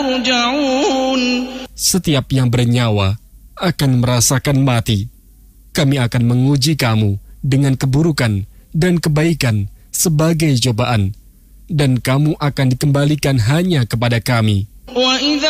Setiap yang bernyawa akan merasakan mati. Kami akan menguji kamu dengan keburukan dan kebaikan sebagai cobaan, dan kamu akan dikembalikan hanya kepada kami.